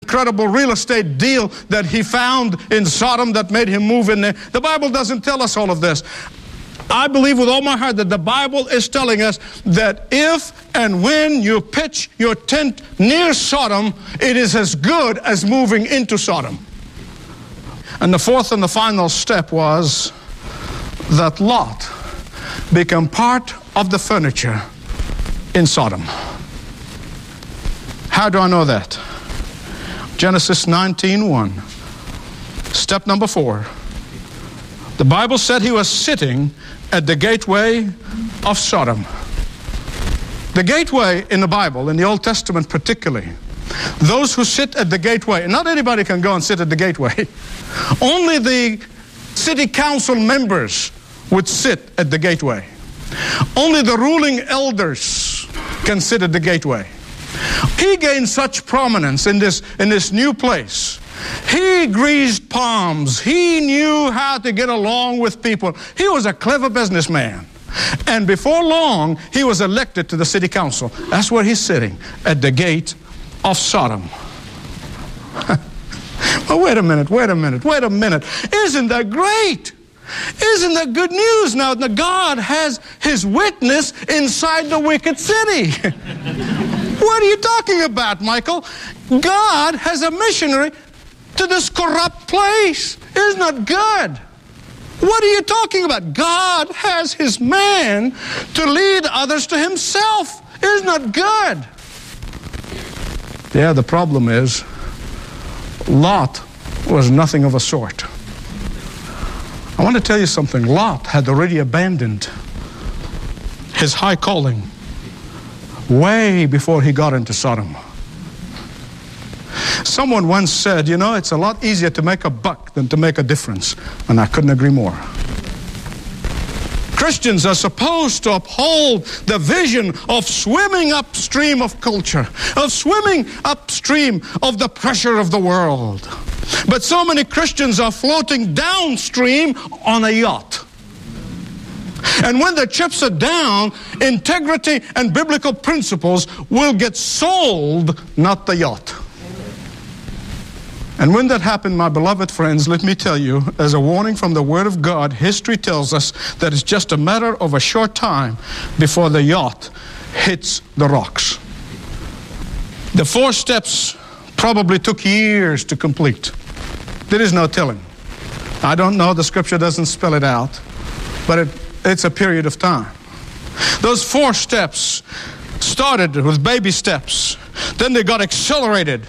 incredible real estate deal that he found in Sodom that made him move in there. The Bible doesn't tell us all of this. I believe with all my heart that the Bible is telling us that if and when you pitch your tent near Sodom, it is as good as moving into Sodom. And the fourth and the final step was that Lot become part of the furniture in Sodom. How do I know that? Genesis 19:1. Step number 4. The Bible said he was sitting at the gateway of Sodom. The gateway in the Bible, in the Old Testament particularly, those who sit at the gateway, not anybody can go and sit at the gateway. Only the city council members would sit at the gateway. Only the ruling elders can sit at the gateway. He gained such prominence in this new place. He greased palms. He knew how to get along with people. He was a clever businessman. And before long, he was elected to the city council. That's where he's sitting, at the gate of Sodom. Well, wait a minute. Isn't that great? Isn't that good news? Now, God has his witness inside the wicked city. What are you talking about, Michael? God has a missionary to this corrupt place. Isn't that good? What are you talking about? God has his man to lead others to himself. Isn't that good? Yeah, the problem is Lot was nothing of a sort. I want to tell you something. Lot had already abandoned his high calling way before he got into Sodom. Someone once said, you know, it's a lot easier to make a buck than to make a difference. And I couldn't agree more. Christians are supposed to uphold the vision of swimming upstream of culture, of swimming upstream of the pressure of the world. But so many Christians are floating downstream on a yacht. And when the chips are down, integrity and biblical principles will get sold, not the yacht. And when that happened, my beloved friends, let me tell you, as a warning from the Word of God, history tells us that it's just a matter of a short time before the yacht hits the rocks. The 4 steps probably took years to complete. There is no telling. I don't know, the scripture doesn't spell it out, but it's a period of time. Those 4 steps started with baby steps. Then they got accelerated.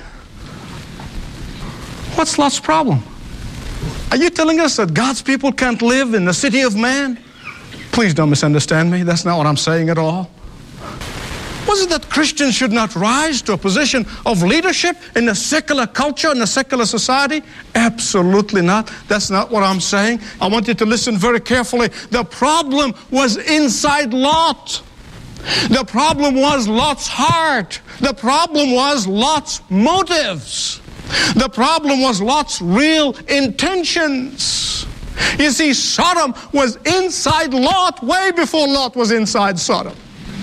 What's Lot's problem? Are you telling us that God's people can't live in the city of man? Please don't misunderstand me. That's not what I'm saying at all. Was it that Christians should not rise to a position of leadership in the secular culture, in the secular society? Absolutely not. That's not what I'm saying. I want you to listen very carefully. The problem was inside Lot. The problem was Lot's heart. The problem was Lot's motives. The problem was Lot's real intentions. You see, Sodom was inside Lot way before Lot was inside Sodom.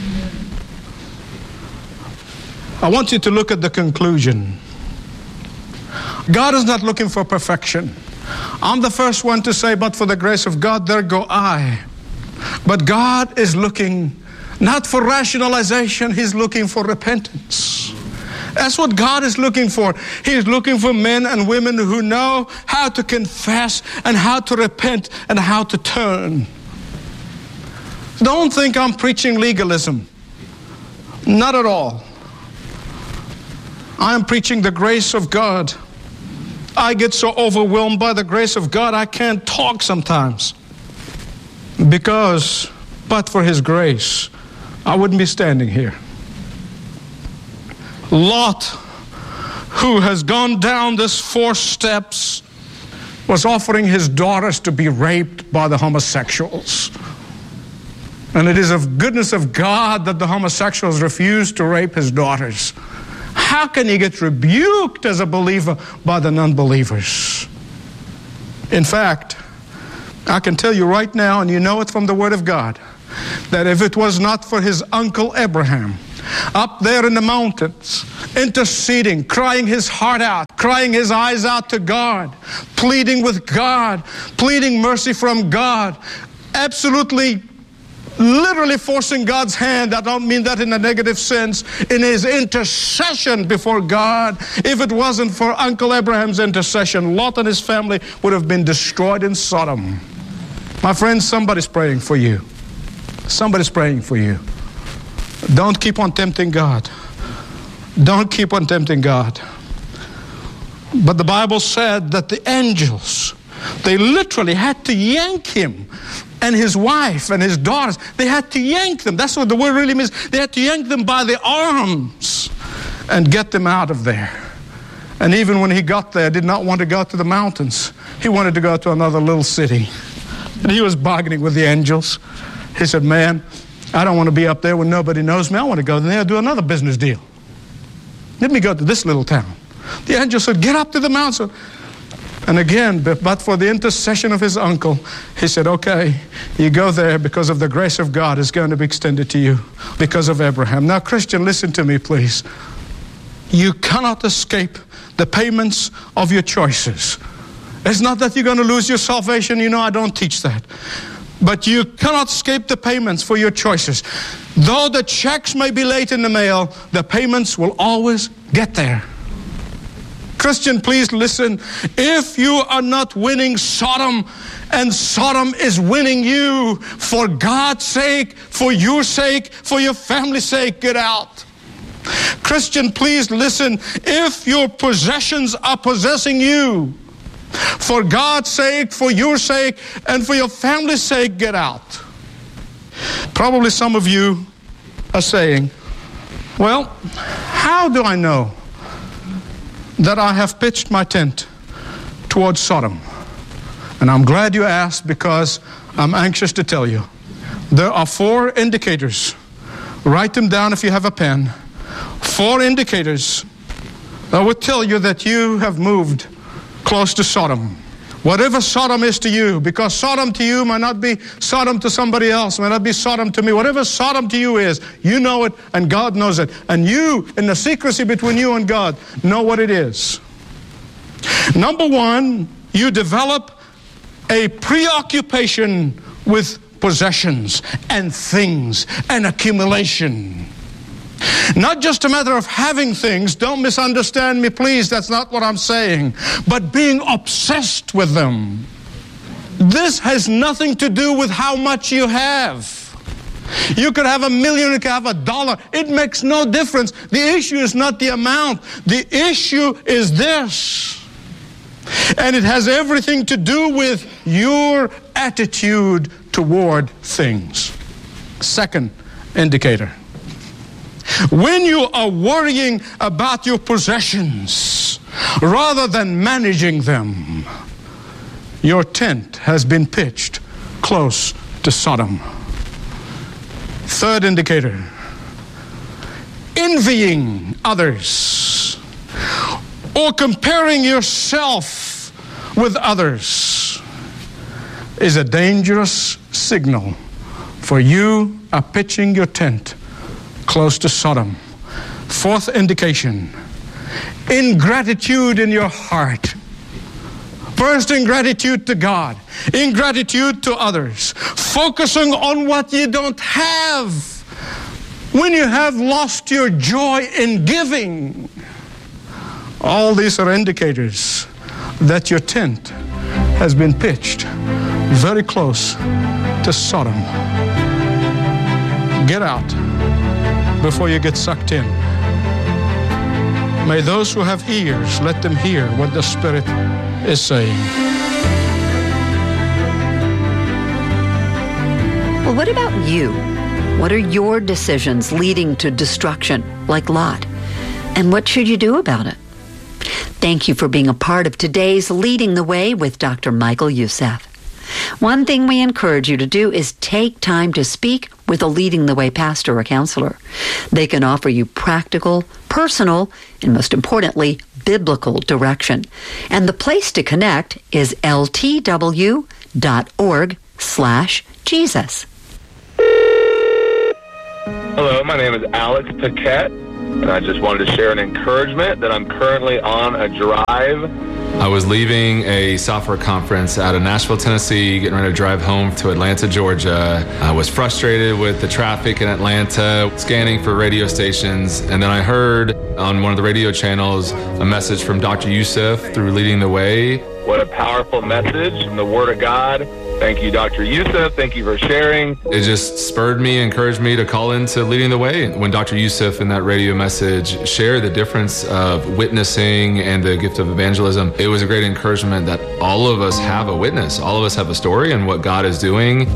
I want you to look at the conclusion. God is not looking for perfection. I'm the first one to say, but for the grace of God, there go I. But God is looking not for rationalization, He's looking for repentance. That's what God is looking for. He's looking for men and women who know how to confess and how to repent and how to turn. Don't think I'm preaching legalism. Not at all. I am preaching the grace of God. I get so overwhelmed by the grace of God, I can't talk sometimes. Because, but for His grace, I wouldn't be standing here. Lot, who has gone down this 4 steps, was offering his daughters to be raped by the homosexuals. And it is of goodness of God that the homosexuals refused to rape his daughters. How can he get rebuked as a believer by the non-believers? In fact, I can tell you right now, and you know it from the Word of God, that if it was not for his uncle Abraham, up there in the mountains, interceding, crying his heart out, crying his eyes out to God, pleading with God, pleading mercy from God, absolutely, literally forcing God's hand. I don't mean that in a negative sense, in his intercession before God. If it wasn't for Uncle Abraham's intercession, Lot and his family would have been destroyed in Sodom. My friends, somebody's praying for you. Somebody's praying for you. Don't keep on tempting God. Don't keep on tempting God. But the Bible said that the angels, they literally had to yank him and his wife and his daughters. They had to yank them. That's what the word really means. They had to yank them by the arms and get them out of there. And even when he got there, did not want to go to the mountains. He wanted to go to another little city. And he was bargaining with the angels. He said, man, I don't want to be up there when nobody knows me. I want to go there and do another business deal. Let me go to this little town. The angel said, get up to the mountain. And again, but for the intercession of his uncle, he said, okay, you go there because of the grace of God is going to be extended to you because of Abraham. Now, Christian, listen to me, please. You cannot escape the payments of your choices. It's not that you're going to lose your salvation. You know, I don't teach that. But you cannot escape the payments for your choices. Though the checks may be late in the mail, the payments will always get there. Christian, please listen. If you are not winning Sodom, and Sodom is winning you, for God's sake, for your sake, for your family's sake, get out. Christian, please listen. If your possessions are possessing you, for God's sake, for your sake, and for your family's sake, get out. Probably some of you are saying, well, how do I know that I have pitched my tent towards Sodom? And I'm glad you asked, because I'm anxious to tell you. There are 4 indicators. Write them down if you have a pen. 4 indicators that will tell you that you have moved close to Sodom. Whatever Sodom is to you, because Sodom to you might not be Sodom to somebody else, might not be Sodom to me. Whatever Sodom to you is, you know it and God knows it. And you, in the secrecy between you and God, know what it is. Number 1, you develop a preoccupation with possessions and things and accumulation. Not just a matter of having things, don't misunderstand me, please, that's not what I'm saying, but being obsessed with them. This has nothing to do with how much you have. You could have $1 million, you could have $1. It makes no difference. The issue is not the amount. The issue is this. And it has everything to do with your attitude toward things. Second indicator. When you are worrying about your possessions rather than managing them, your tent has been pitched close to Sodom. Third indicator. Envying others or comparing yourself with others is a dangerous signal for you are pitching your tent close to Sodom. Fourth indication, ingratitude in your heart. First, ingratitude to God, ingratitude to others, focusing on what you don't have. When you have lost your joy in giving, all these are indicators that your tent has been pitched very close to Sodom. Get out before you get sucked in. May those who have ears, let them hear what the Spirit is saying. Well, what about you? What are your decisions leading to destruction, like Lot? And what should you do about it? Thank you for being a part of today's Leading the Way with Dr. Michael Youssef. One thing we encourage you to do is take time to speak with a Leading the Way pastor or counselor. They can offer you practical, personal, and most importantly, biblical direction. And the place to connect is ltw.org/Jesus. Hello, my name is Alex Paquette, and I just wanted to share an encouragement that I'm currently on a drive. I was leaving a software conference out of Nashville, Tennessee, getting ready to drive home to Atlanta, Georgia. I was frustrated with the traffic in Atlanta, scanning for radio stations, and then I heard on one of the radio channels a message from Dr. Youssef through Leading the Way. What a powerful message from the Word of God. Thank you, Dr. Youssef. Thank you for sharing. It just spurred me, encouraged me to call into Leading the Way. When Dr. Youssef in that radio message shared the difference of witnessing and the gift of evangelism, it was a great encouragement that all of us have a witness. All of us have a story and what God is doing.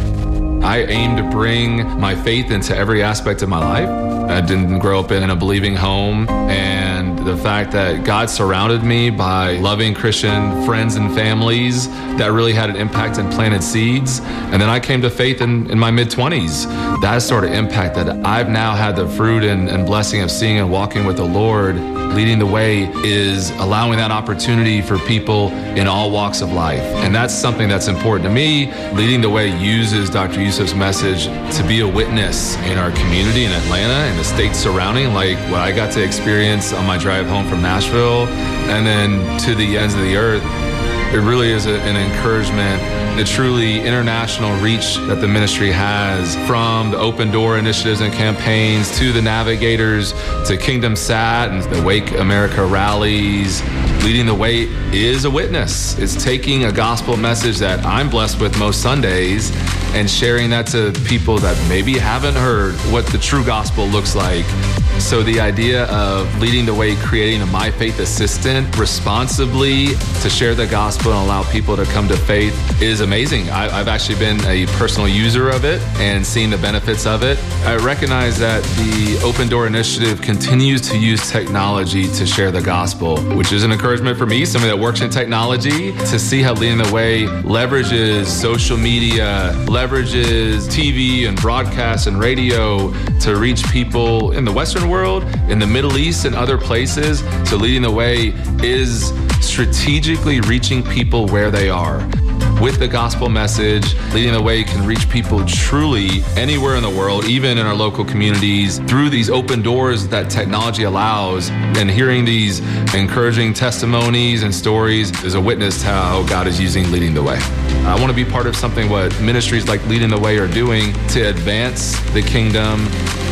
I aim to bring my faith into every aspect of my life. I didn't grow up in a believing home, and the fact that God surrounded me by loving Christian friends and families, that really had an impact and planted seeds. And then I came to faith in my mid-20s. That sort of impact that I've now had the fruit and blessing of seeing and walking with the Lord. Leading the Way is allowing that opportunity for people in all walks of life. And that's something that's important to me. Leading the Way uses Dr. Youssef's message to be a witness in our community in Atlanta and the states surrounding, like what I got to experience on my drive home from Nashville, and then to the ends of the earth. It really is an encouragement, the truly international reach that the ministry has, from the open door initiatives and campaigns to the navigators to Kingdom Sat and the Wake America rallies. Leading the Way is a witness. It's taking a gospel message that I'm blessed with most Sundays and sharing that to people that maybe haven't heard what the true gospel looks like. So the idea of Leading the Way, creating a My Faith assistant responsibly to share the gospel and allow people to come to faith is amazing. I've actually been a personal user of it and seen the benefits of it. I recognize that the Open Door Initiative continues to use technology to share the gospel, which is an encouragement for me, somebody that works in technology, to see how Leading the Way leverages social media, leverages TV and broadcast and radio to reach people in the Western world, in the Middle East, and other places. So Leading the Way is strategically reaching people where they are. With the gospel message, Leading the Way can reach people truly anywhere in the world, even in our local communities, through these open doors that technology allows. And hearing these encouraging testimonies and stories is a witness to how God is using Leading the Way. I want to be part of something what ministries like Leading the Way are doing to advance the kingdom.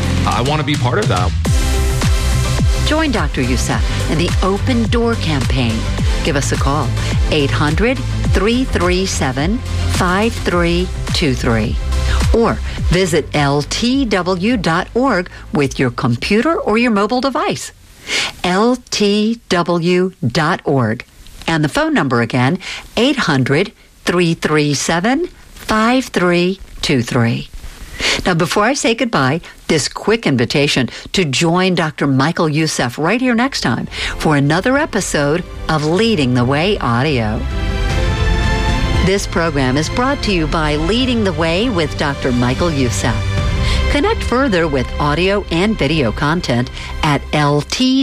I want to be part of that. Join Dr. Youssef in the Open Door campaign. Give us a call, 800-337-5323. Or visit ltw.org with your computer or your mobile device. ltw.org. And the phone number again, 800-337-5323. Now, before I say goodbye, this quick invitation to join Dr. Michael Youssef right here next time for another episode of Leading the Way Audio. This program is brought to you by Leading the Way with Dr. Michael Youssef. Connect further with audio and video content at LT.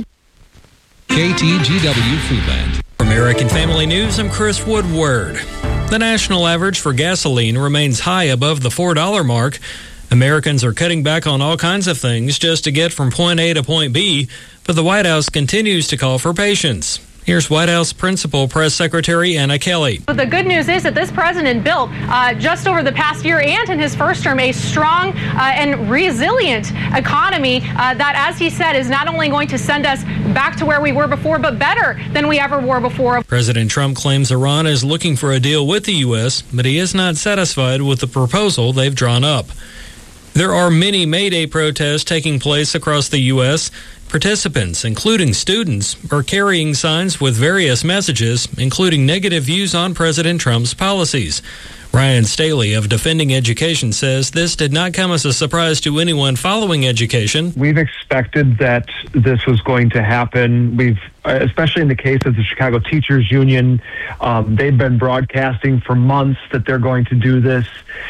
KTGW Foodland. For American Family News, I'm Chris Woodward. The national average for gasoline remains high above the $4 mark. Americans are cutting back on all kinds of things just to get from point A to point B, but the White House continues to call for patience. Here's White House Principal Press Secretary Anna Kelly. But the good news is that this president built just over the past year and in his first term a strong and resilient economy that, as he said, is not only going to send us back to where we were before, but better than we ever were before. President Trump claims Iran is looking for a deal with the U.S., but he is not satisfied with the proposal they've drawn up. There are many May Day protests taking place across the U.S. Participants, including students, are carrying signs with various messages, including negative views on President Trump's policies. Ryan Staley of Defending Education says this did not come as a surprise to anyone following education. We've expected that this was going to happen. We've, especially in the case of the Chicago Teachers Union, they've been broadcasting for months that they're going to do this.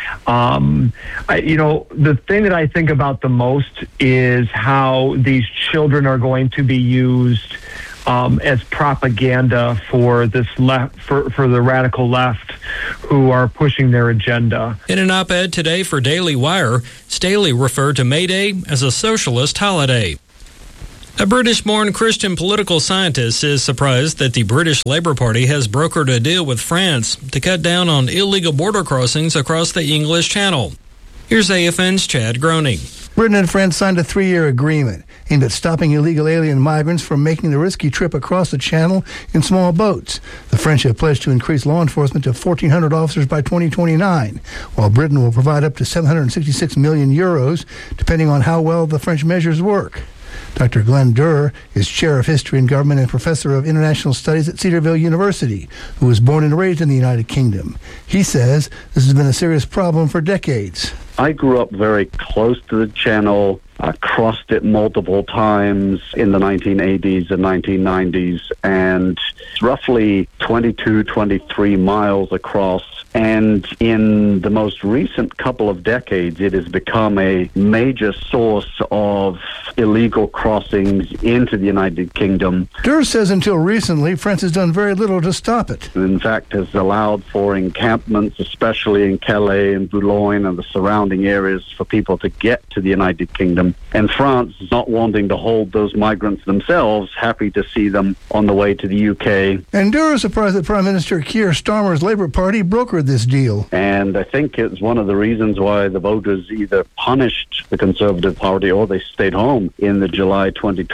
The thing that I think about the most is how these children are going to be used as propaganda for this left, for the radical left. who are pushing their agenda. In an op-ed today for Daily Wire, Staley referred to May Day as a socialist holiday. A British-born Christian political scientist is surprised that the British Labour Party has brokered a deal with France to cut down on illegal border crossings across the English Channel. Here's AFN's Chad Groening. Britain and France signed a 3-year agreement aimed at stopping illegal alien migrants from making the risky trip across the Channel in small boats. The French have pledged to increase law enforcement to 1,400 officers by 2029, while Britain will provide up to 766 million euros, depending on how well the French measures work. Dr. Glenn Durr is chair of history and government and professor of international studies at Cedarville University, who was born and raised in the United Kingdom. He says this has been a serious problem for decades. I grew up very close to the Channel. I crossed it multiple times in the 1980s and 1990s, and it's roughly 22, 23 miles across. And in the most recent couple of decades, it has become a major source of illegal crossings into the United Kingdom. Durr says until recently, France has done very little to stop it. In fact, has allowed for encampments, especially in Calais and Boulogne and the surrounding areas, for people to get to the United Kingdom. And France, not wanting to hold those migrants themselves, happy to see them on the way to the UK. And Durr is surprised that Prime Minister Keir Starmer's Labour Party brokered this deal. And I think it's one of the reasons why the voters either punished the Conservative Party or they stayed home in the July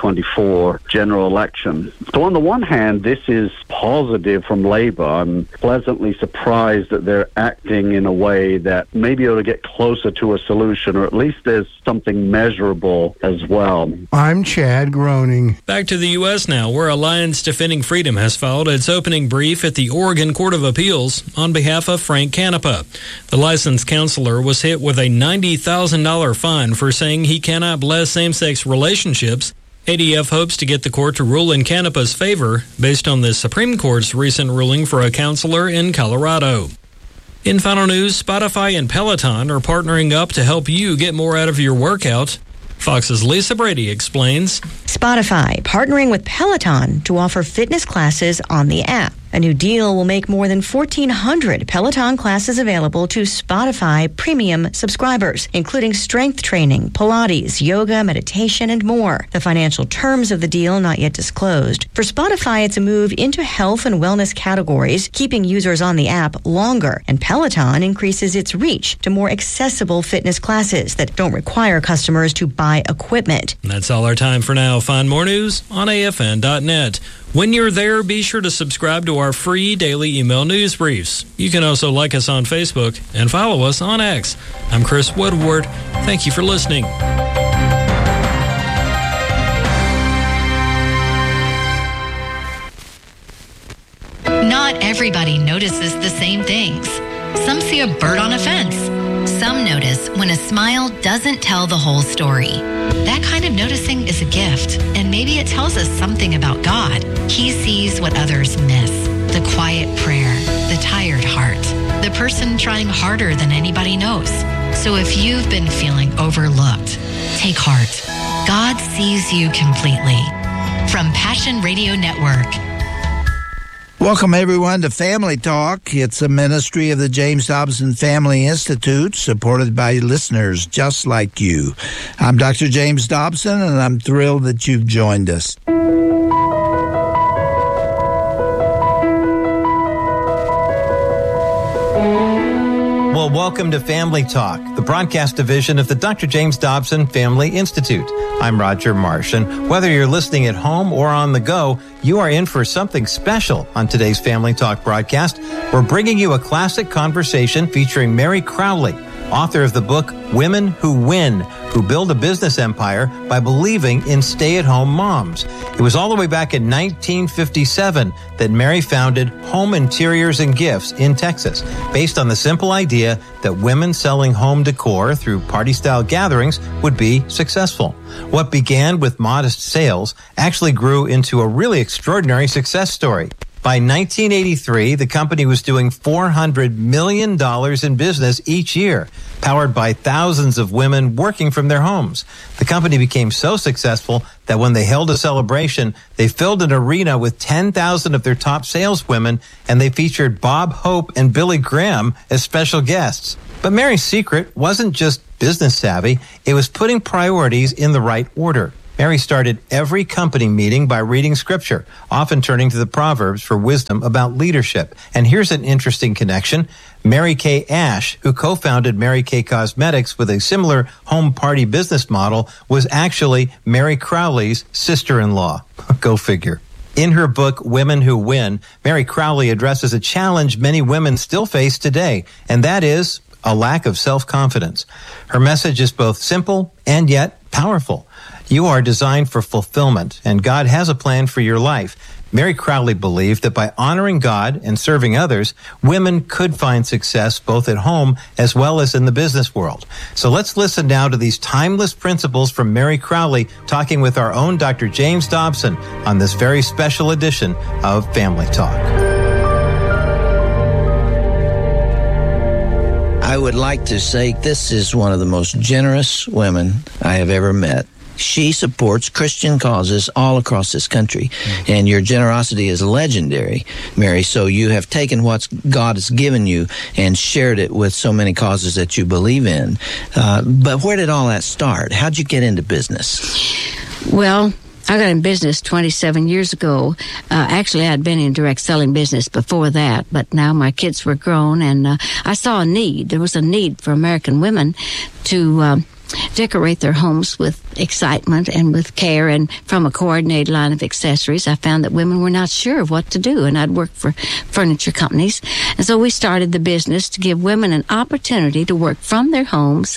2024 general election. So on the one hand, this is positive from Labour. I'm pleasantly surprised that they're acting in a way that maybe ought to get closer to a solution, or at least there's something measurable as well. I'm Chad Groening. Back to the U.S. now, where Alliance Defending Freedom has filed its opening brief at the Oregon Court of Appeals on behalf of Frank Canepa. The licensed counselor was hit with a $90,000 fine for saying he cannot bless same-sex relationships. ADF hopes to get the court to rule in Canepa's favor based on the Supreme Court's recent ruling for a counselor in Colorado. In final news, Spotify and Peloton are partnering up to help you get more out of your workout. Fox's Lisa Brady explains. Spotify partnering with Peloton to offer fitness classes on the app. A new deal will make more than 1,400 Peloton classes available to Spotify premium subscribers, including strength training, Pilates, yoga, meditation, and more. The financial terms of the deal not yet disclosed. For Spotify, it's a move into health and wellness categories, keeping users on the app longer. And Peloton increases its reach to more accessible fitness classes that don't require customers to buy equipment. That's all our time for now. Find more news on AFN.net. When you're there, be sure to subscribe to our free daily email news briefs. You can also like us on Facebook and follow us on X. I'm Chris Woodward. Thank you for listening. Not everybody notices the same things. Some see a bird on a fence. Some notice when a smile doesn't tell the whole story. That kind of noticing is a gift, and maybe it tells us something about God. He sees what others miss. The quiet prayer, the tired heart, the person trying harder than anybody knows. So if you've been feeling overlooked, take heart. God sees you completely. From Passion Radio Network. Welcome, everyone, to Family Talk. It's a ministry of the James Dobson Family Institute, supported by listeners just like you. I'm Dr. James Dobson, and I'm thrilled that you've joined us. Well, welcome to Family Talk, the broadcast division of the Dr. James Dobson Family Institute. I'm Roger Marsh, and whether you're listening at home or on the go, you are in for something special on today's Family Talk broadcast. We're bringing you a classic conversation featuring Mary Crowley, author of the book Women Who Win, who build a business empire by believing in stay-at-home moms. It was all the way back in 1957 that Mary founded Home Interiors and Gifts in Texas, based on the simple idea that women selling home decor through party-style gatherings would be successful. What began with modest sales actually grew into a really extraordinary success story. By 1983, the company was doing $400 million in business each year, powered by thousands of women working from their homes. The company became so successful that when they held a celebration, they filled an arena with 10,000 of their top saleswomen, and they featured Bob Hope and Billy Graham as special guests. But Mary's secret wasn't just business savvy, it was putting priorities in the right order. Mary started every company meeting by reading scripture, often turning to the Proverbs for wisdom about leadership. And here's an interesting connection. Mary Kay Ash, who co-founded Mary Kay Cosmetics with a similar home party business model, was actually Mary Crowley's sister-in-law. Go figure. In her book, Women Who Win, Mary Crowley addresses a challenge many women still face today, and that is a lack of self-confidence. Her message is both simple and yet powerful. You are designed for fulfillment, and God has a plan for your life. Mary Crowley believed that by honoring God and serving others, women could find success both at home as well as in the business world. So let's listen now to these timeless principles from Mary Crowley, talking with our own Dr. James Dobson on this very special edition of Family Talk. I would like to say this is one of the most generous women I have ever met. She supports Christian causes all across this country, and your generosity is legendary, Mary. So you have taken what God has given you and shared it with so many causes that you believe in. But where did all that start? How'd you get into business? Well, I got in business 27 years ago. Actually, I'd been in direct selling business before that, but now my kids were grown, and I saw a need. There was a need for American women to decorate their homes with excitement and with care, and from a coordinated line of accessories, I found that women were not sure of what to do, and I'd worked for furniture companies, and so we started the business to give women an opportunity to work from their homes,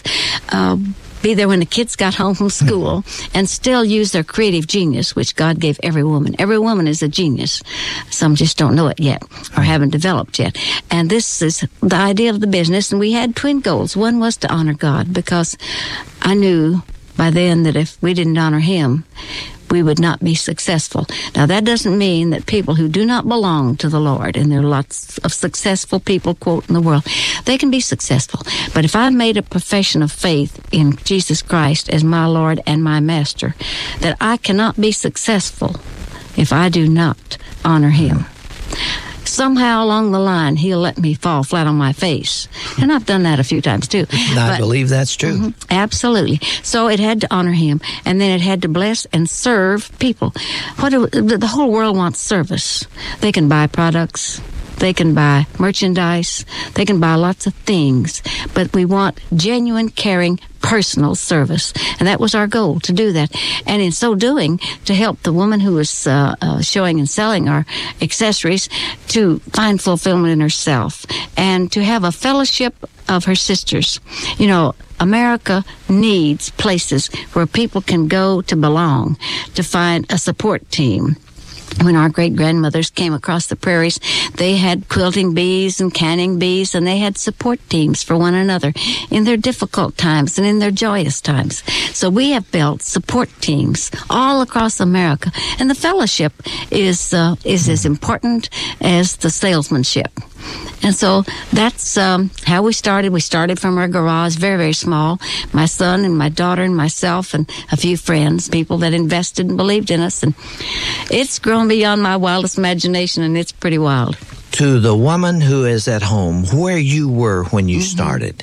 be there when the kids got home from school, and still use their creative genius, which God gave every woman. Every woman is a genius. Some just don't know it yet or haven't developed yet. And this is the idea of the business, and we had twin goals. One was to honor God, because I knew by then that if we didn't honor Him, we would not be successful. Now, that doesn't mean that people who do not belong to the Lord, and there are lots of successful people, quote, in the world, they can be successful. But if I've made a profession of faith in Jesus Christ as my Lord and my Master, that I cannot be successful if I do not honor Him. Somehow along the line, He'll let me fall flat on my face. And I've done that a few times, too. I believe that's true. Absolutely. So it had to honor Him, and then it had to bless and serve people. The whole world wants service. They can buy products. They can buy merchandise. They can buy lots of things. But we want genuine, caring, personal service. And that was our goal, to do that. And in so doing, to help the woman who was showing and selling our accessories to find fulfillment in herself and to have a fellowship of her sisters. You know, America needs places where people can go to belong, to find a support team. When our great-grandmothers came across the prairies, they had quilting bees and canning bees, and they had support teams for one another in their difficult times and in their joyous times. So we have built support teams all across America, and the fellowship is as important as the salesmanship. And so that's how we started. We started from our garage, very, very small. My son and my daughter and myself and a few friends, people that invested and believed in us. And it's grown beyond my wildest imagination, and it's pretty wild. To the woman who is at home, where you were when you started,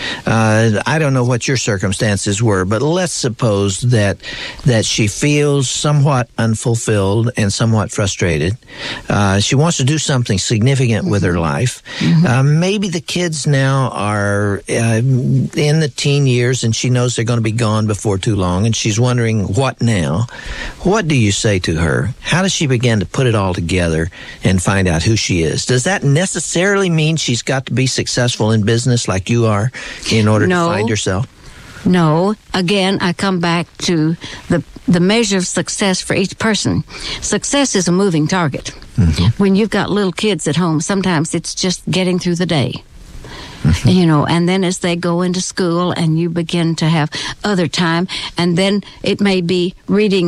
I don't know what your circumstances were, but let's suppose that she feels somewhat unfulfilled and somewhat frustrated. She wants to do something significant with her life. Maybe the kids now are in the teen years, and she knows they're going to be gone before too long, and she's wondering, what now? What do you say to her? How does she begin to put it all together and find out who she is? Does that necessarily mean she's got to be successful in business like you are in order to find herself? No. Again, I come back to the measure of success for each person. Success is a moving target. When you've got little kids at home, sometimes it's just getting through the day. You know, and then as they go into school and you begin to have other time, and then it may be reading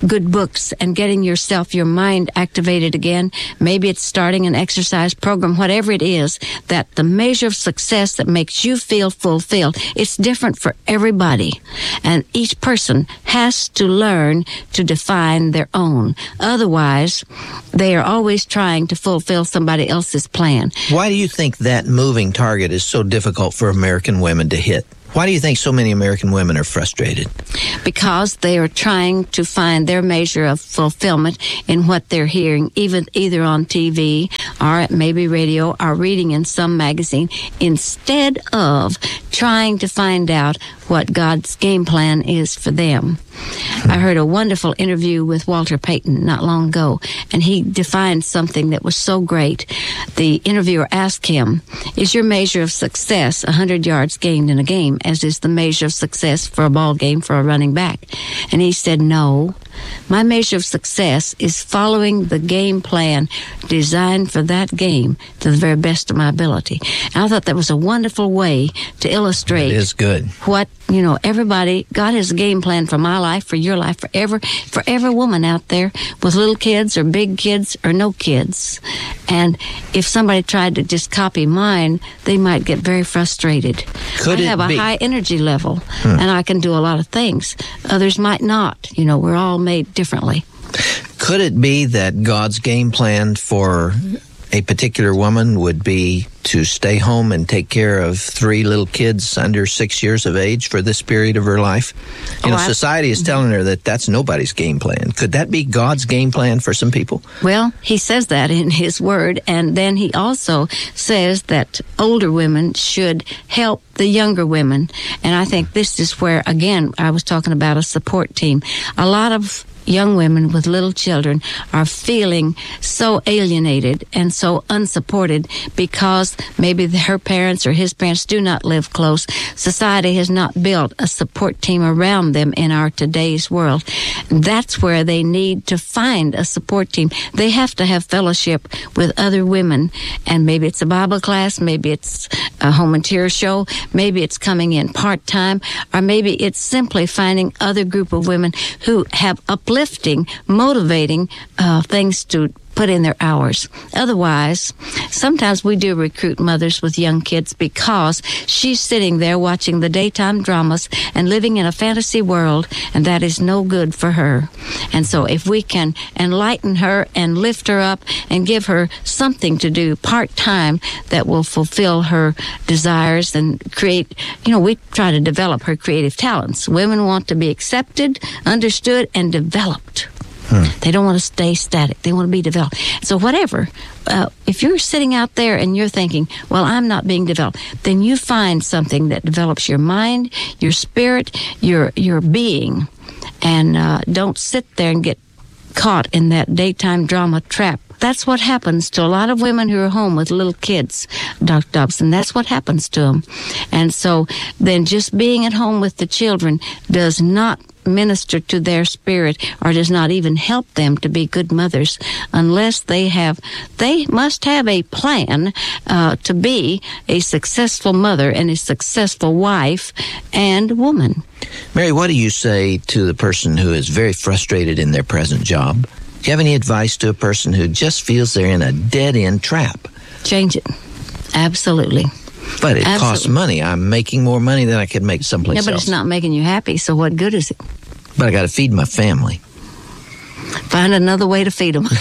good books and getting your mind activated again. Maybe it's starting an exercise program, whatever it is, that the measure of success that makes you feel fulfilled, it's different for everybody. And each person has to learn to define their own. Otherwise, they are always trying to fulfill somebody else's plan. Why do you think that moving target is so difficult for American women to hit? Why do you think so many American women are frustrated? Because they are trying to find their measure of fulfillment in what they're hearing, either on TV or maybe radio or reading in some magazine, instead of trying to find out what God's game plan is for them. I heard a wonderful interview with Walter Payton not long ago, and he defined something that was so great. The interviewer asked him, is your measure of success 100 yards gained in a game, as is the measure of success for a ball game for a running back? And he said, no. My measure of success is following the game plan designed for that game to the very best of my ability. And I thought that was a wonderful way to illustrate it is good. What, everybody, God has a game plan for my life, for your life, for every woman out there with little kids or big kids or no kids. And if somebody tried to just copy mine, they might get very frustrated. I have a high energy level, and I can do a lot of things. Others might not. We're all made differently. Could it be that God's game plan for a particular woman would be to stay home and take care of 3 little kids under 6 years of age for this period of her life? Society is telling her that that's nobody's game plan. Could that be God's game plan for some people? Well, he says that in his word, and then he also says that older women should help the younger women. And I think this is where, again, I was talking about a support team. A lot of young women with little children are feeling so alienated and so unsupported because maybe her parents or his parents do not live close. Society has not built a support team around them in our today's world. That's where they need to find a support team. They have to have fellowship with other women, and maybe it's a Bible class, maybe it's a home interior show, maybe it's coming in part-time, or maybe it's simply finding other group of women who have uplifting, motivating things to put in their hours. Otherwise, sometimes we do recruit mothers with young kids because she's sitting there watching the daytime dramas and living in a fantasy world, and that is no good for her. And so if we can enlighten her and lift her up and give her something to do part-time that will fulfill her desires and create, we try to develop her creative talents. Women want to be accepted, understood, and developed. They don't want to stay static. They want to be developed. So whatever, if you're sitting out there and you're thinking, well, I'm not being developed, then you find something that develops your mind, your spirit, your being, and don't sit there and get caught in that daytime drama trap. That's what happens to a lot of women who are home with little kids, Dr. Dobson. That's what happens to them. And so then just being at home with the children does not minister to their spirit or does not even help them to be good mothers unless they must have a plan to be a successful mother and a successful wife and woman. Mary, what do you say to the person who is very frustrated in their present job? Do you have any advice to a person who just feels they're in a dead-end trap? Change it. Absolutely. But it costs money. I'm making more money than I could make someplace else. Yeah, but it's not making you happy, so what good is it? But I got to feed my family. Find another way to feed them.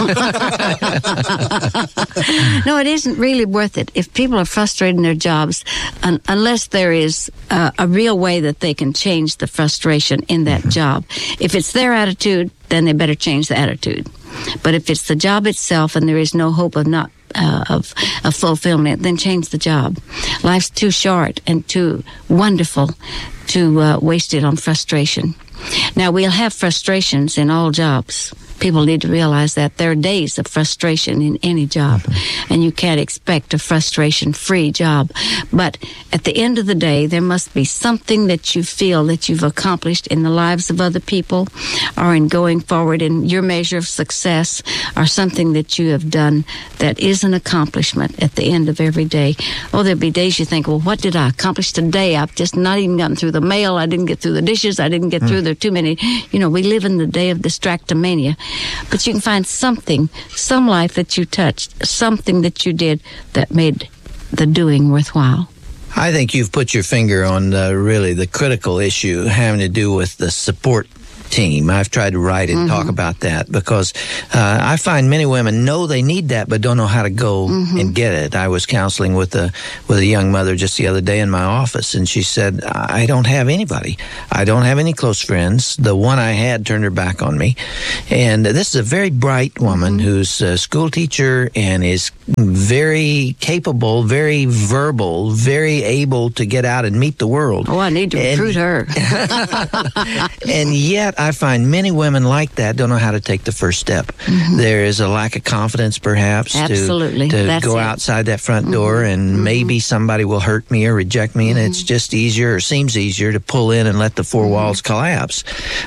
No, it isn't really worth it. If people are frustrated in their jobs, unless there is a real way that they can change the frustration in that job. If it's their attitude, then they better change the attitude. But if it's the job itself and there is no hope of not of fulfillment, then change the job. Life's too short and too wonderful to waste it on frustration. Now, we'll have frustrations in all jobs People need to realize that there are days of frustration in any job, and you can't expect a frustration-free job. But at the end of the day, there must be something that you feel that you've accomplished in the lives of other people, or in going forward in your measure of success, or something that you have done that is an accomplishment at the end of every day. Oh, there'll be days you think, well, what did I accomplish today? I've just not even gotten through the mail. I didn't get through the dishes. I didn't get through. There are too many. We live in the day of distractomania. But you can find something, some life that you touched, something that you did that made the doing worthwhile. I think you've put your finger on really the critical issue having to do with the support team. I've tried to write and talk about that because I find many women know they need that but don't know how to go and get it. I was counseling with a young mother just the other day in my office, and she said, I don't have anybody. I don't have any close friends. The one I had turned her back on me. And this is a very bright woman who's a school teacher and is very capable, very verbal, very able to get out and meet the world. Oh, I need to recruit her. And yet I find many women like that don't know how to take the first step. There is a lack of confidence, perhaps, to go outside that front door, and maybe somebody will hurt me or reject me, and it's just easier or seems easier to pull in and let the four walls collapse.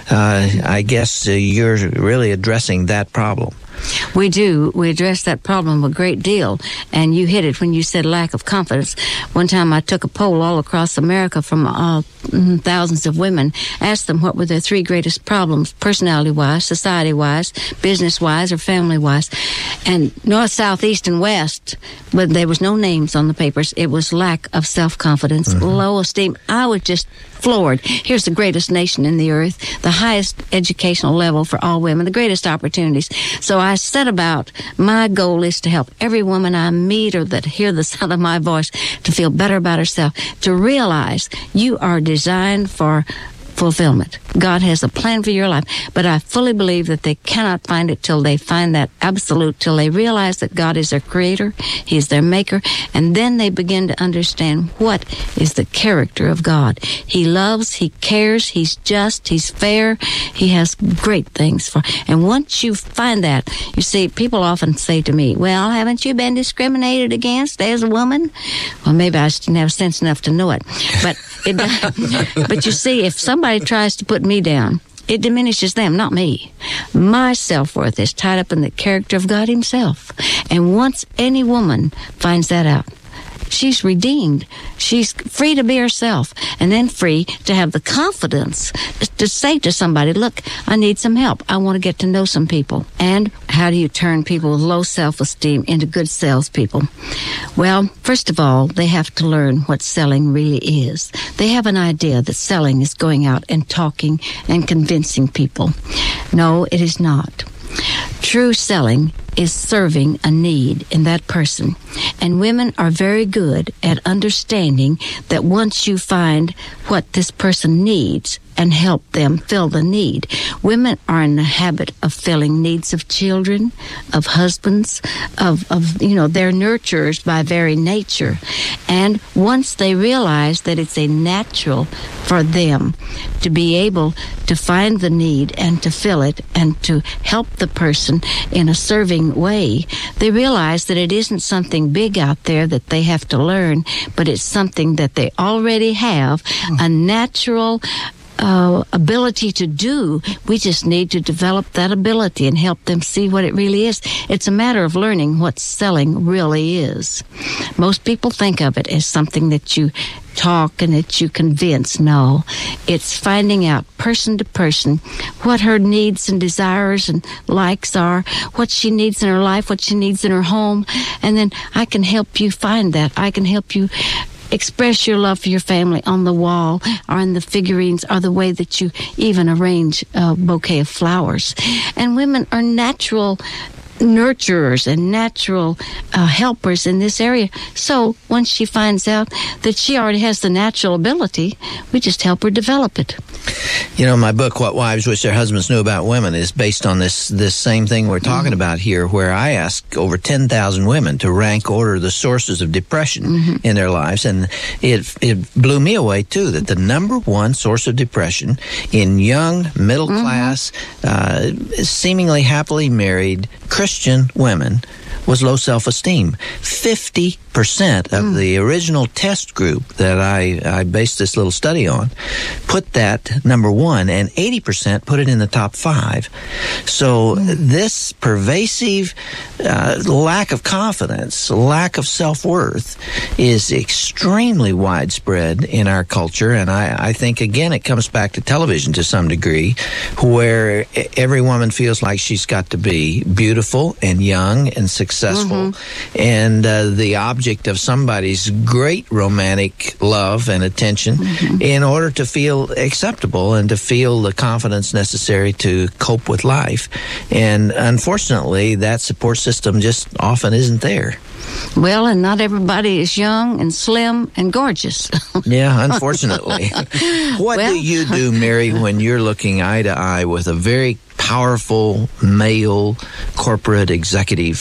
I guess you're really addressing that problem. We do. We address that problem a great deal, and you hit it when you said lack of confidence. One time I took a poll all across America from thousands of women, asked them what were their three greatest problems, personality-wise, society-wise, business-wise, or family-wise. And north, south, east, and west, but there was no names on the papers. It was lack of self-confidence, low esteem. I was just floored. Here's the greatest nation in the earth, the highest educational level for all women, the greatest opportunities. So I set about, my goal is to help every woman I meet or that hear the sound of my voice to feel better about herself, to realize you are designed for fulfillment. God has a plan for your life, but I fully believe that they cannot find it till they find that absolute, till they realize that God is their creator, He is their maker, and then they begin to understand what is the character of God. He loves, He cares, He's just, He's fair, He has great things for. And once you find that, you see, people often say to me, well, haven't you been discriminated against as a woman? Well, maybe I just didn't have sense enough to know it. But but you see, if somebody tries to put me down, it diminishes them, not me. My self-worth is tied up in the character of God Himself. And once any woman finds that out, she's redeemed. She's free to be herself, and then free to have the confidence to say to somebody, look, I need some help. I want to get to know some people. And how do you turn people with low self-esteem into good salespeople? Well, first of all, they have to learn what selling really is. They have an idea that selling is going out and talking and convincing people. No, it is not. True selling is serving a need in that person. And women are very good at understanding that once you find what this person needs and help them fill the need. Women are in the habit of filling needs of children, of husbands, of they're nurturers by very nature. And once they realize that it's a natural for them to be able to find the need and to fill it and to help the person in a serving way, they realize that it isn't something big out there that they have to learn, but it's something that they already have, a natural ability to do. We just need to develop that ability and help them see what it really is. It's a matter of learning what selling really is. Most people think of it as something that you talk and that you convince. No, it's finding out person to person what her needs and desires and likes are, what she needs in her life, what she needs in her home, and then I can help you find that. I can help you express your love for your family on the wall or in the figurines or the way that you even arrange a bouquet of flowers. And women are natural nurturers and natural helpers in this area. So once she finds out that she already has the natural ability, we just help her develop it. You know, my book, What Wives Wish Their Husbands Knew About Women, is based on this same thing we're talking about here, where I asked over 10,000 women to rank order the sources of depression in their lives. And it blew me away, too, that the number one source of depression in young, middle-class, seemingly happily married Christian women was low self-esteem. 50% of the original test group that I based this little study on put that number one, and 80% put it in the top 5. So this pervasive lack of confidence, lack of self-worth is extremely widespread in our culture. And I think, again, it comes back to television to some degree, where every woman feels like she's got to be beautiful and young and successful and the object of somebody's great romantic love and attention in order to feel acceptable and to feel the confidence necessary to cope with life. And unfortunately, that support system just often isn't there. Well, and not everybody is young and slim and gorgeous. Yeah, unfortunately. What do you do, Mary, when you're looking eye to eye with a very powerful male corporate executive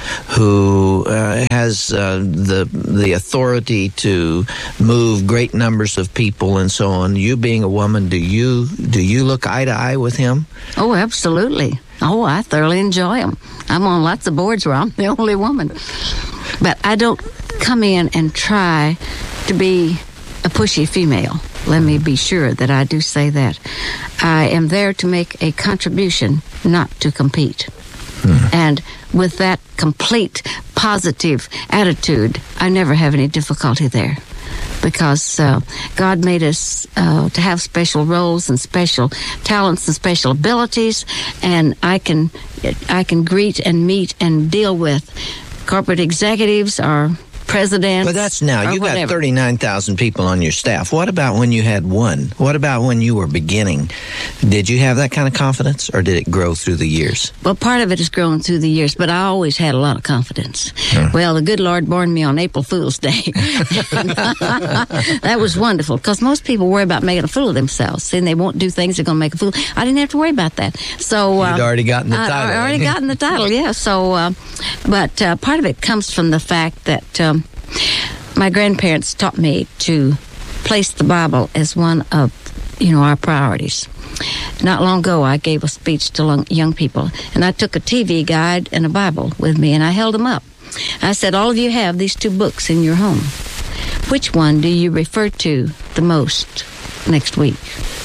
who has the authority to move great numbers of people and so on? You being a woman, do you look eye to eye with him? Oh, absolutely. Oh, I thoroughly enjoy them. I'm on lots of boards where I'm the only woman. But I don't come in and try to be a pushy female. Let me be sure that I do say that. I am there to make a contribution, not to compete. And with that complete positive attitude, I never have any difficulty there. Because God made us to have special roles and special talents and special abilities, and I can greet and meet and deal with corporate executives or presidents. But that's now. You got 39,000 people on your staff. What about when you had one? What about when you were beginning? Did you have that kind of confidence, or did it grow through the years? Well, part of it has grown through the years, but I always had a lot of confidence. Well, the good Lord born me on April Fool's Day. That was wonderful, because most people worry about making a fool of themselves, saying they won't do things they're going to make a fool. I didn't have to worry about that. So you'd already gotten the title. I already gotten the title, yeah. So, but part of it comes from the fact that my grandparents taught me to place the Bible as one of, our priorities. Not long ago, I gave a speech to young people, and I took a TV guide and a Bible with me, and I held them up. I said, all of you have these 2 books in your home. Which one do you refer to the most next week?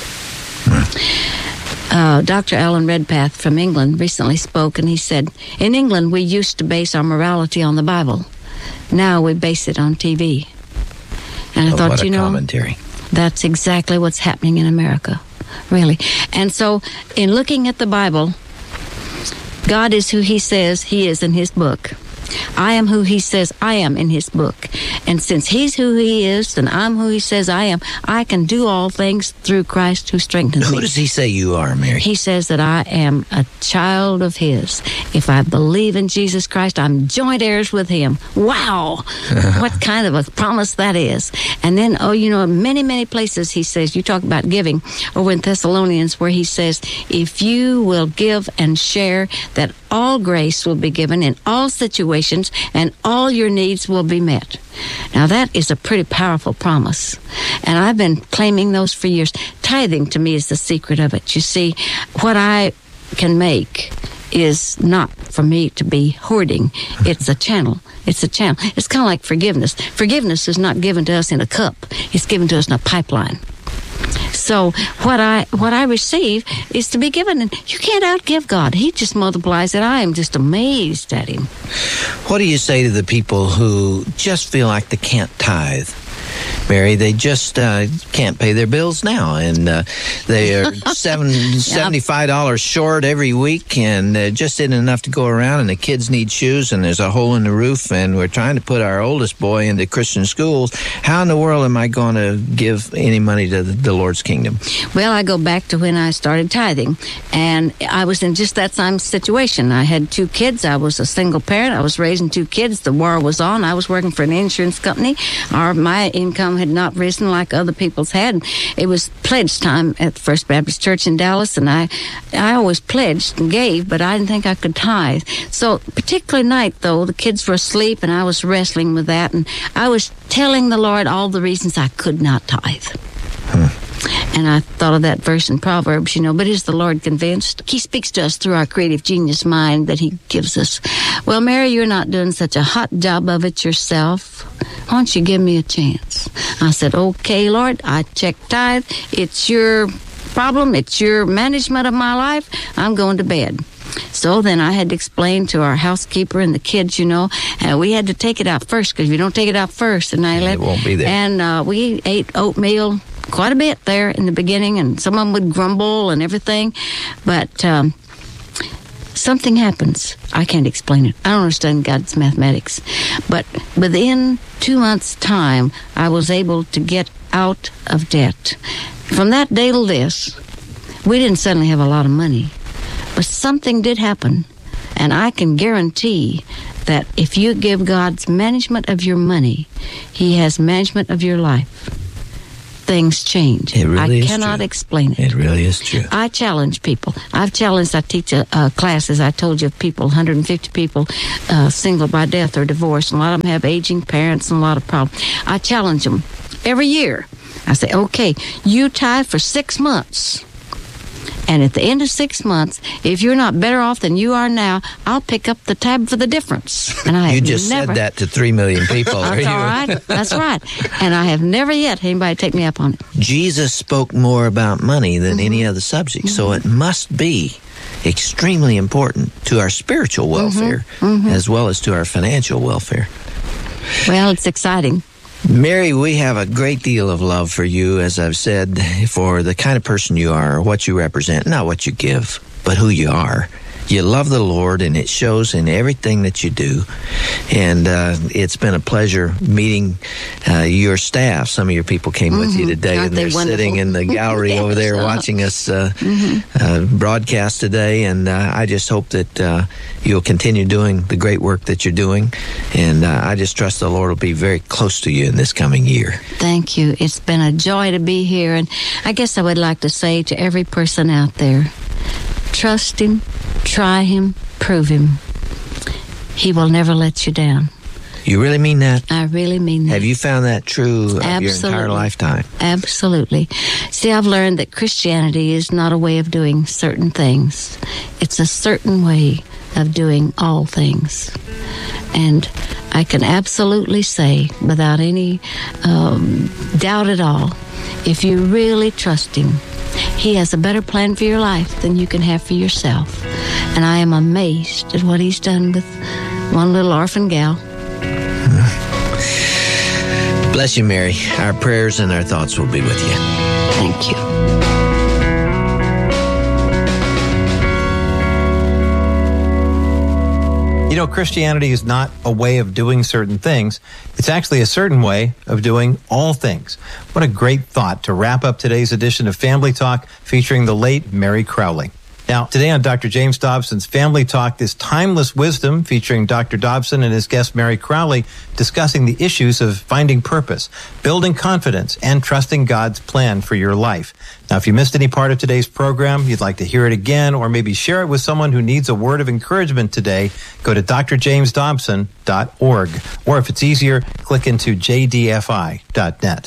Dr. Alan Redpath from England recently spoke, and he said, in England, we used to base our morality on the Bible. Now we base it on TV. And I thought, commentary. That's exactly what's happening in America, really. And so in looking at the Bible, God is who he says he is in his book. I am who he says I am in his book. And since he's who he is and I'm who he says I am, I can do all things through Christ who strengthens me. Who does he say you are, Mary? He says that I am a child of his. If I believe in Jesus Christ, I'm joint heirs with him. Wow! What kind of a promise that is. And then, in many, many places he says, you talk about giving, over in Thessalonians, where he says, if you will give and share, that all grace will be given in all situations, and all your needs will be met. Now, that is a pretty powerful promise, and I've been claiming those for years. Tithing, to me, is the secret of it. You see, what I can make is not for me to be hoarding. It's a channel. It's a channel. It's kind of like forgiveness. Forgiveness is not given to us in a cup. It's given to us in a pipeline. So what I receive is to be given, and you can't outgive God. He just multiplies it. I am just amazed at him. What do you say to the people who just feel like they can't tithe? Mary, they just can't pay their bills now, and they are $75 short every week, and just isn't enough to go around, and the kids need shoes, and there's a hole in the roof, and we're trying to put our oldest boy into Christian schools. How in the world am I going to give any money to the Lord's kingdom? Well, I go back to when I started tithing, and I was in just that same situation. I had 2 kids. I was a single parent. I was raising 2 kids. The war was on. I was working for an insurance company. My income had not risen like other people's had. It was pledge time at the First Baptist Church in Dallas, and I always pledged and gave, but I didn't think I could tithe. So, particular night, though, the kids were asleep, and I was wrestling with that, and I was telling the Lord all the reasons I could not tithe. And I thought of that verse in Proverbs, but is the Lord convinced? He speaks to us through our creative genius mind that he gives us. Well, Mary, you're not doing such a hot job of it yourself. Why don't you give me a chance? I said, okay, Lord, I checked tithe. It's your problem. It's your management of my life. I'm going to bed. So then I had to explain to our housekeeper and the kids, we had to take it out first, because if you don't take it out first, and it won't be there. And we ate oatmeal quite a bit there in the beginning, and some of them would grumble and everything, but something happens. I can't explain it. I don't understand God's mathematics. But within 2 months' time, I was able to get out of debt. From that day till this, we didn't suddenly have a lot of money, but something did happen, and I can guarantee that if you give God's management of your money, he has management of your life. Things change. It really is cannot true. Explain it. It really is true. I challenge people. I teach a class, as I told you, of people, 150 people, single by death or divorce. And a lot of them have aging parents and a lot of problems. I challenge them every year. I say, okay, you tithe for 6 months. And at the end of 6 months, if you're not better off than you are now, I'll pick up the tab for the difference. And I You just said that to 3 million people. That's all right. That's right. And I have never yet had anybody take me up on it. Jesus spoke more about money than any other subject, so it must be extremely important to our spiritual welfare as well as to our financial welfare. Well, it's exciting. Mary, we have a great deal of love for you, as I've said, for the kind of person you are, what you represent, not what you give, but who you are. You love the Lord, and it shows in everything that you do. And it's been a pleasure meeting your staff. Some of your people came with you today, Aren't and they're sitting in the gallery over there watching us broadcast today. And I just hope that you'll continue doing the great work that you're doing. And I just trust the Lord will be very close to you in this coming year. Thank you. It's been a joy to be here. And I guess I would like to say to every person out there, trust him, try him, prove him. He will never let you down. You really mean that? I really mean that. Have you found that true of your entire lifetime? Absolutely. See, I've learned that Christianity is not a way of doing certain things. It's a certain way of doing all things. And I can absolutely say, without any doubt at all, if you really trust him, he has a better plan for your life than you can have for yourself. And I am amazed at what he's done with one little orphan gal. Bless you, Mary. Our prayers and our thoughts will be with you. Thank you. Christianity is not a way of doing certain things. It's actually a certain way of doing all things. What a great thought to wrap up today's edition of Family Talk featuring the late Mary Crowley. Now, today on Dr. James Dobson's Family Talk is Timeless Wisdom, featuring Dr. Dobson and his guest Mary Crowley discussing the issues of finding purpose, building confidence, and trusting God's plan for your life. Now, if you missed any part of today's program, you'd like to hear it again, or maybe share it with someone who needs a word of encouragement today, go to drjamesdobson.org. Or if it's easier, click into jdfi.net.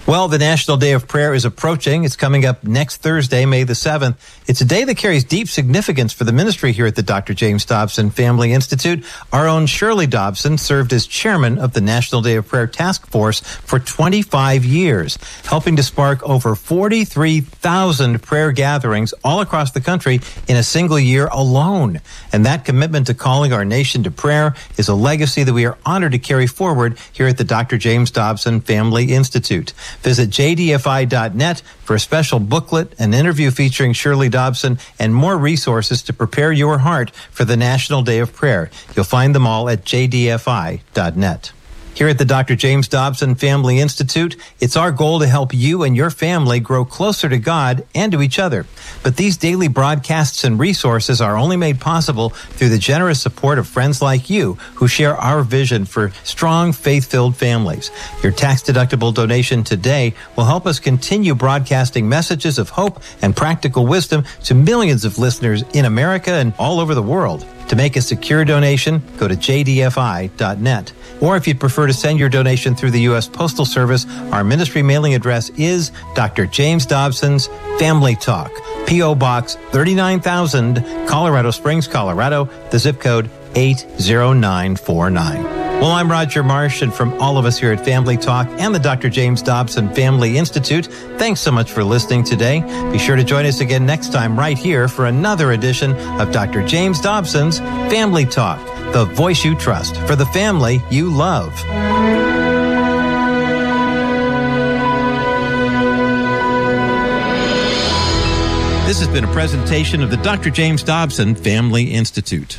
Well, the National Day of Prayer is approaching. It's coming up next Thursday, May the 7th. It's a day that carries deep significance for the ministry here at the Dr. James Dobson Family Institute. Our own Shirley Dobson served as chairman of the National Day of Prayer Task Force for 25 years, helping to spark over 43,000 prayer gatherings all across the country in a single year alone. And that commitment to calling our nation to prayer is a legacy that we are honored to carry forward here at the Dr. James Dobson Family Institute. Visit jdfi.net for a special booklet, an interview featuring Shirley Dobson, and more resources to prepare your heart for the National Day of Prayer. You'll find them all at jdfi.net. Here at the Dr. James Dobson Family Institute, it's our goal to help you and your family grow closer to God and to each other. But these daily broadcasts and resources are only made possible through the generous support of friends like you who share our vision for strong, faith-filled families. Your tax-deductible donation today will help us continue broadcasting messages of hope and practical wisdom to millions of listeners in America and all over the world. To make a secure donation, go to jdfi.net. Or if you'd prefer to send your donation through the U.S. Postal Service, our ministry mailing address is Dr. James Dobson's Family Talk, P.O. Box 39,000, Colorado Springs, Colorado, the zip code 80949. Well, I'm Roger Marsh, and from all of us here at Family Talk and the Dr. James Dobson Family Institute, thanks so much for listening today. Be sure to join us again next time right here for another edition of Dr. James Dobson's Family Talk, the voice you trust for the family you love. This has been a presentation of the Dr. James Dobson Family Institute.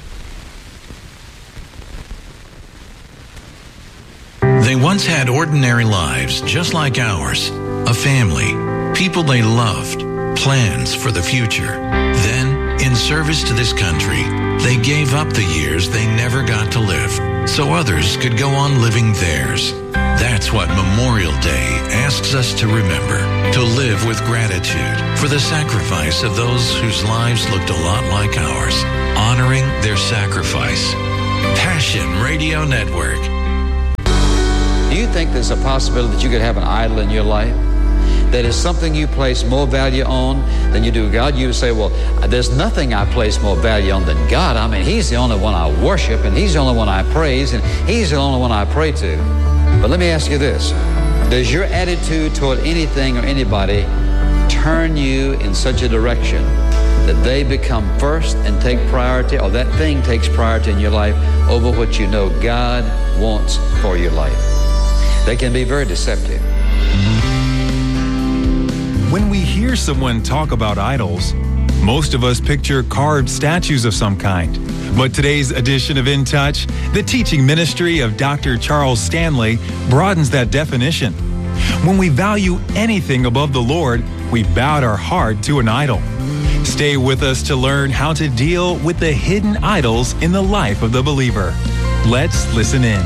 They once had ordinary lives just like ours, a family, people they loved, plans for the future. Then, in service to this country, they gave up the years they never got to live so others could go on living theirs. That's what Memorial Day asks us to remember, to live with gratitude for the sacrifice of those whose lives looked a lot like ours, honoring their sacrifice. Passion Radio Network. Do you think there's a possibility that you could have an idol in your life that is something you place more value on than you do God? You would say, well, there's nothing I place more value on than God. I mean, He's the only one I worship, and He's the only one I praise, and He's the only one I pray to. But let me ask you this. Does your attitude toward anything or anybody turn you in such a direction that they become first and take priority, or that thing takes priority in your life over what you know God wants for your life? They can be very deceptive. When we hear someone talk about idols, most of us picture carved statues of some kind. But today's edition of In Touch, the teaching ministry of Dr. Charles Stanley, broadens that definition. When we value anything above the Lord, we bowed our heart to an idol. Stay with us to learn how to deal with the hidden idols in the life of the believer. Let's listen in.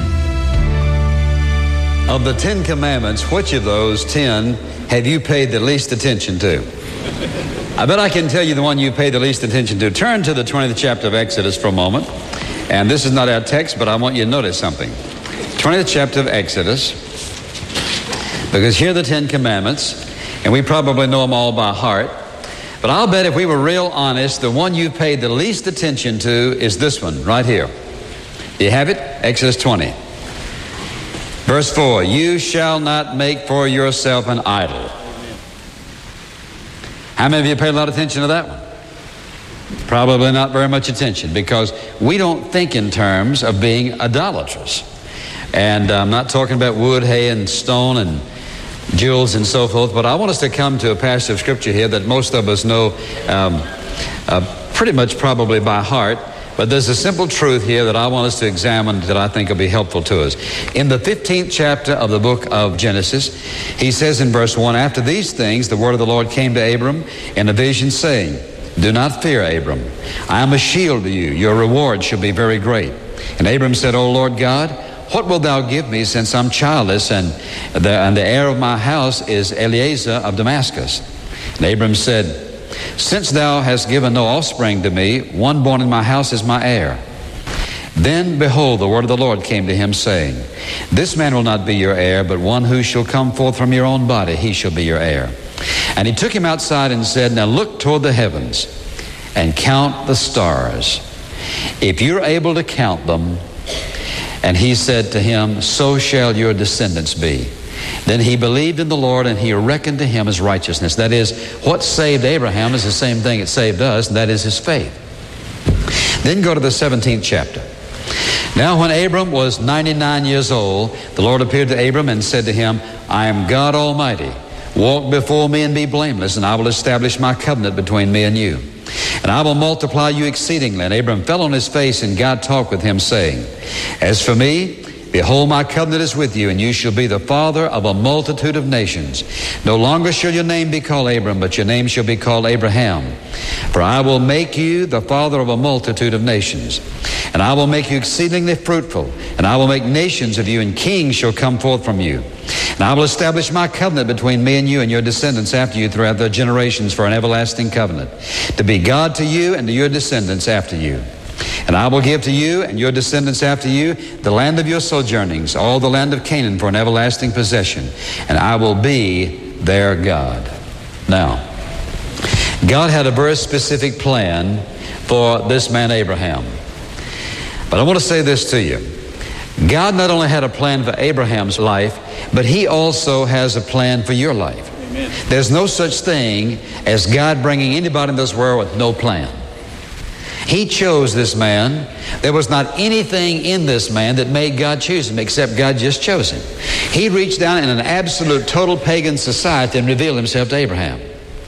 Of the 10 commandments, which of those 10 have you paid the least attention to? I bet I can tell you the one you paid the least attention to. Turn to the 20th chapter of Exodus for a moment. And this is not our text, but I want you to notice something. 20th chapter of Exodus, because here are the 10 commandments, and we probably know them all by heart. But I'll bet if we were real honest, the one you paid the least attention to is this one right here. Do you have it? Exodus 20. Verse 4, you shall not make for yourself an idol. How many of you paid a lot of attention to that one? Probably not very much attention, because we don't think in terms of being idolatrous. And I'm not talking about wood, hay, and stone, and jewels, and so forth, but I want us to come to a passage of Scripture here that most of us know pretty much probably by heart. But there's a simple truth here that I want us to examine that I think will be helpful to us. In the 15th chapter of the book of Genesis, he says in verse 1, after these things, the word of the Lord came to Abram in a vision, saying, do not fear, Abram. I am a shield to you. Your reward shall be very great. And Abram said, O Lord God, what wilt thou give me, since I'm childless, and the heir of my house is Eliezer of Damascus? And Abram said, since thou hast given no offspring to me, one born in my house is my heir. Then, behold, the word of the Lord came to him, saying, This man will not be your heir, but one who shall come forth from your own body, he shall be your heir. And he took him outside and said, Now look toward the heavens and count the stars, if you're able to count them. And he said to him, So shall your descendants be. Then he believed in the Lord, and he reckoned to him as righteousness. That is, what saved Abraham is the same thing that saved us, and that is his faith. Then go to the 17th chapter. Now when Abram was 99 years old, the Lord appeared to Abram and said to him, I am God Almighty. Walk before me and be blameless, and I will establish my covenant between me and you. And I will multiply you exceedingly. And Abram fell on his face, and God talked with him, saying, As for me, behold, my covenant is with you, and you shall be the father of a multitude of nations. No longer shall your name be called Abram, but your name shall be called Abraham. For I will make you the father of a multitude of nations. And I will make you exceedingly fruitful, and I will make nations of you, and kings shall come forth from you. And I will establish my covenant between me and you and your descendants after you throughout the generations for an everlasting covenant, to be God to you and to your descendants after you. And I will give to you and your descendants after you the land of your sojournings, all the land of Canaan for an everlasting possession, and I will be their God. Now, God had a very specific plan for this man Abraham. But I want to say this to you. God not only had a plan for Abraham's life, but he also has a plan for your life. Amen. There's no such thing as God bringing anybody in this world with no plan. He chose this man. There was not anything in this man that made God choose him, except God just chose him. He reached down in an absolute, total pagan society and revealed himself to Abraham.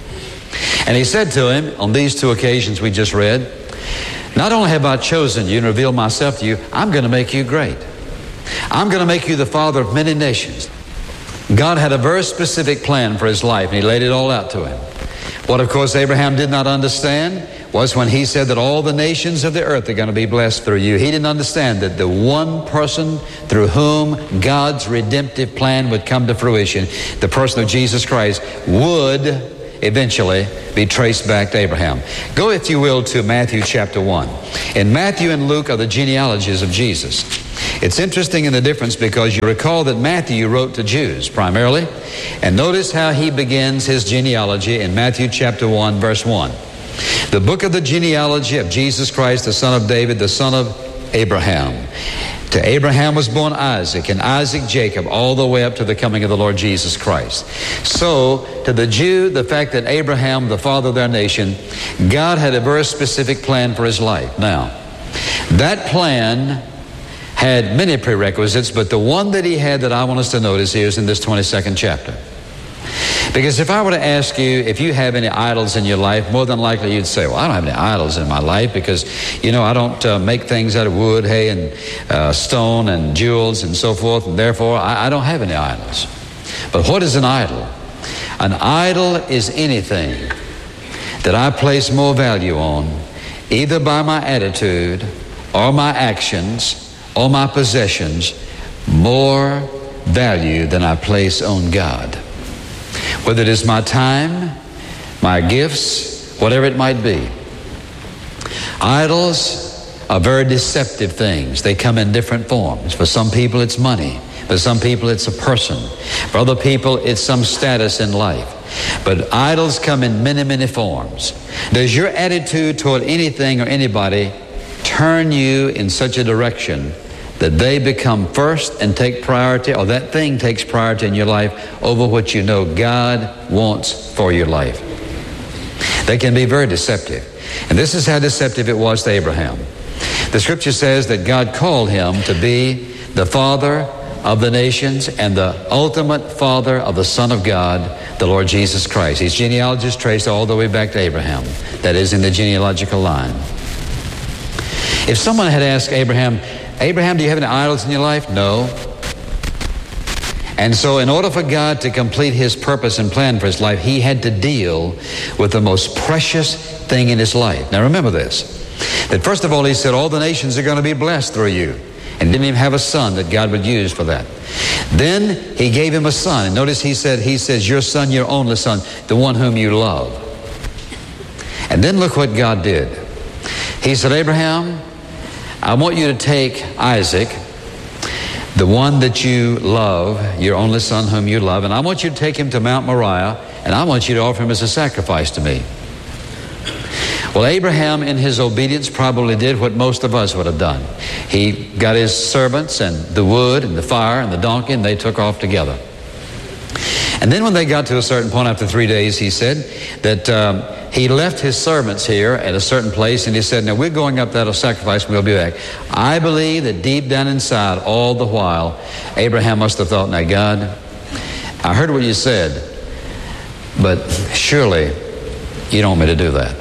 And he said to him, on these two occasions we just read, Not only have I chosen you and revealed myself to you, I'm going to make you great. I'm going to make you the father of many nations. God had a very specific plan for his life, and he laid it all out to him. What, of course, Abraham did not understand was when he said that all the nations of the earth are going to be blessed through you. He didn't understand that the one person through whom God's redemptive plan would come to fruition, the person of Jesus Christ, would eventually be traced back to Abraham. Go, if you will, to Matthew chapter 1. And Matthew and Luke are the genealogies of Jesus. It's interesting in the difference because you recall that Matthew wrote to Jews primarily. And notice how he begins his genealogy in Matthew chapter 1, verse 1. The book of the genealogy of Jesus Christ, the son of David, the son of Abraham. To Abraham was born Isaac, and Isaac Jacob, all the way up to the coming of the Lord Jesus Christ. So, to the Jew, the fact that Abraham, the father of their nation, God had a very specific plan for his life. Now, that plan had many prerequisites, but the one that he had that I want us to notice here is in this 22nd chapter. Because if I were to ask you if you have any idols in your life, more than likely you'd say, well, I don't have any idols in my life because, I don't make things out of wood, hay, and stone and jewels and so forth, and therefore I don't have any idols. But what is an idol? An idol is anything that I place more value on, either by my attitude or my actions or my possessions, more value than I place on God. Whether it is my time, my gifts, whatever it might be. Idols are very deceptive things. They come in different forms. For some people it's money. For some people it's a person. For other people it's some status in life. But idols come in many, many forms. Does your attitude toward anything or anybody turn you in such a direction that they become first and take priority, or that thing takes priority in your life over what you know God wants for your life? They can be very deceptive. And this is how deceptive it was to Abraham. The scripture says that God called him to be the father of the nations and the ultimate father of the Son of God, the Lord Jesus Christ. His genealogy is traced all the way back to Abraham. That is, in the genealogical line. If someone had asked Abraham, do you have any idols in your life? No. And so in order for God to complete his purpose and plan for his life, he had to deal with the most precious thing in his life. Now remember this, that first of all he said all the nations are going to be blessed through you. And didn't even have a son that God would use for that. Then he gave him a son. And notice he says, your son, your only son, the one whom you love. And then look what God did. He said, Abraham, I want you to take Isaac, the one that you love, your only son whom you love, and I want you to take him to Mount Moriah, and I want you to offer him as a sacrifice to me. Well, Abraham in his obedience probably did what most of us would have done. He got his servants and the wood and the fire and the donkey, and they took off together. And then when they got to a certain point after 3 days, he said that he left his servants here at a certain place, and he said, now we're going up there to sacrifice, and we'll be back. I believe that deep down inside, all the while, Abraham must have thought, now God, I heard what you said, but surely you don't want me to do that.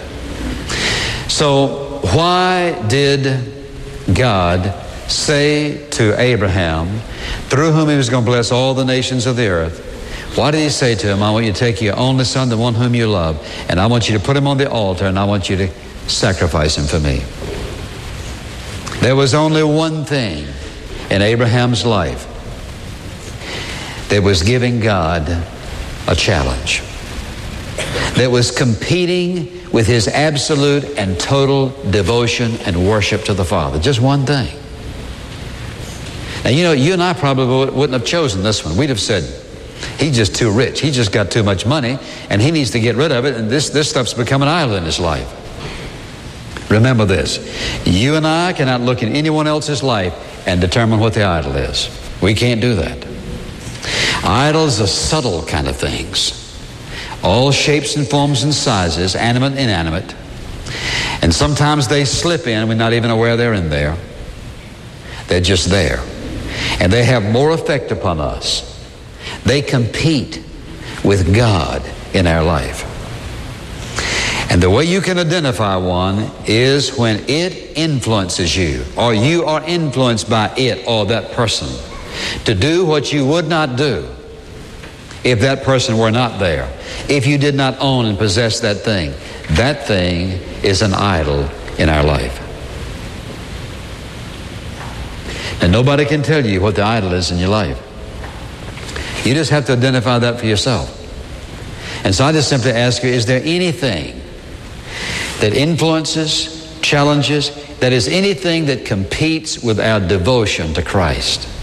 So why did God say to Abraham, through whom he was going to bless all the nations of the earth, why did he say to him, I want you to take your only son, the one whom you love, and I want you to put him on the altar, and I want you to sacrifice him for me? There was only one thing in Abraham's life that was giving God a challenge, that was competing with his absolute and total devotion and worship to the Father. Just one thing. Now, you know, you and I probably wouldn't have chosen this one. We'd have said, he's just too rich. He just got too much money, and he needs to get rid of it, and this stuff's become an idol in his life. Remember this. You and I cannot look in anyone else's life and determine what the idol is. We can't do that. Idols are subtle kind of things. All shapes and forms and sizes, animate and inanimate. And sometimes they slip in, we're not even aware they're in there. They're just there. And they have more effect upon us. They compete with God in our life. And the way you can identify one is when it influences you, or you are influenced by it or that person to do what you would not do if that person were not there. If you did not own and possess that thing is an idol in our life. And nobody can tell you what the idol is in your life. You just have to identify that for yourself. And so I just simply ask you, is there anything that influences, challenges, that is anything that competes with our devotion to Christ?